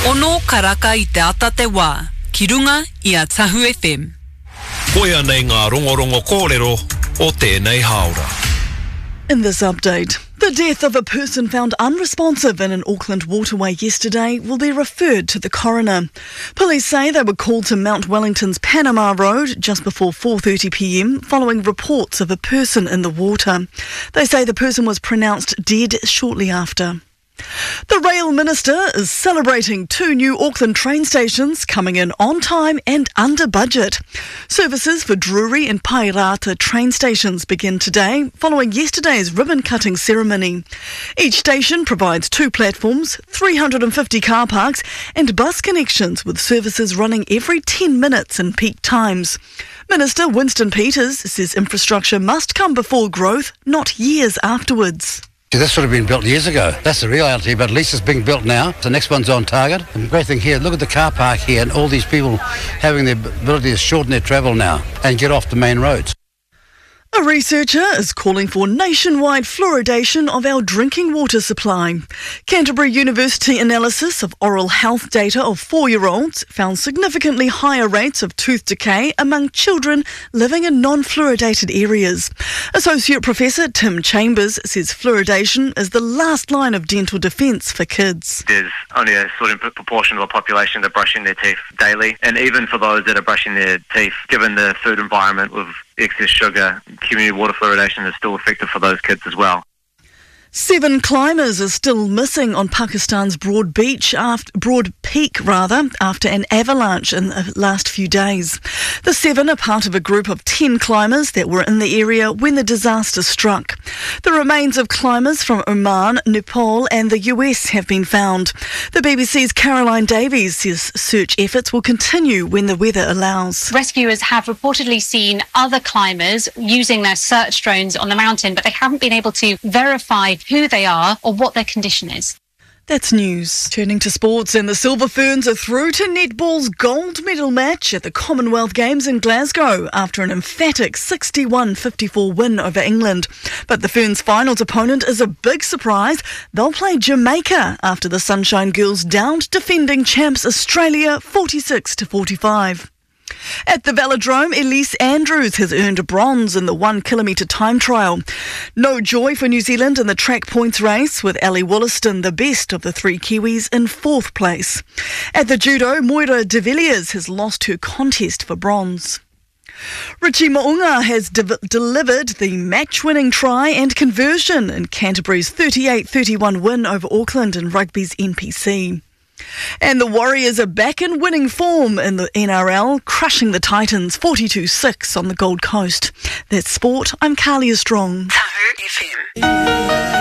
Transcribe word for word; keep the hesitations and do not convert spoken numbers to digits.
Ono karaka I te ata te wā, ki runga I a Tahu F M. Koe anei ngā rongorongo kōrero o tēnei haora. In this update, the death of a person found unresponsive in an Auckland waterway yesterday will be referred to the coroner. Police say they were called to Mount Wellington's Panama Road just before four thirty p m following reports of a person in the water. They say the person was pronounced dead shortly after. The Rail Minister is celebrating two new Auckland train stations coming in on time and under budget. Services for Drury and Pairata train stations begin today, following yesterday's ribbon-cutting ceremony. Each station provides two platforms, three hundred fifty car parks and bus connections with services running every ten minutes in peak times. Minister Winston Peters says infrastructure must come before growth, not years afterwards. This should have been built years ago. That's the reality, but at least it's being built now. The next one's on target. And the great thing here, look at the car park here and all these people having the ability to shorten their travel now and get off the main roads. A researcher is calling for nationwide fluoridation of our drinking water supply. Canterbury University analysis of oral health data of four-year-olds found significantly higher rates of tooth decay among children living in non-fluoridated areas. Associate Professor Tim Chambers says fluoridation is the last line of dental defence for kids. There's only a certain proportion of the population that are brushing their teeth daily, and even for those that are brushing their teeth, given the food environment with excess sugar, community water fluoridation is still effective for those kids as well. Seven climbers are still missing on Pakistan's Broad Beach, after, Broad Peak rather, after an avalanche in the last few days. The seven are part of a group of ten climbers that were in the area when the disaster struck. The remains of climbers from Oman, Nepal and the U S have been found. The B B C's Caroline Davies says search efforts will continue when the weather allows. Rescuers have reportedly seen other climbers using their search drones on the mountain, but they haven't been able to verify who they are or what their condition is. That's news. Turning to sports, and the Silver Ferns are through to netball's gold medal match at the Commonwealth Games in Glasgow after an emphatic sixty-one fifty-four win over England. But the Ferns' finals opponent is a big surprise. They'll play Jamaica after the Sunshine Girls downed defending champs Australia forty-six to forty-five. At the Velodrome, Elise Andrews has earned a bronze in the one kilometre time trial. No joy for New Zealand in the track points race, with Ellie Wollaston the best of the three Kiwis in fourth place. At the judo, Moira de Villiers has lost her contest for bronze. Richie Mo'unga has de- delivered the match-winning try and conversion in Canterbury's thirty-eight thirty-one win over Auckland in rugby's N P C. And the Warriors are back in winning form in the N R L, crushing the Titans forty-two six on the Gold Coast. That's sport. I'm Carlia Strong. Tahu F M.